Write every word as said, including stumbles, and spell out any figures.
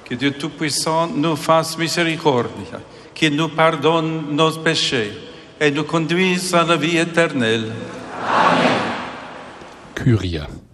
Que Dieu Tout-Puissant nous fasse miséricorde, qu'il nous pardonne nos péchés et nous conduise à la vie éternelle. Kyrie.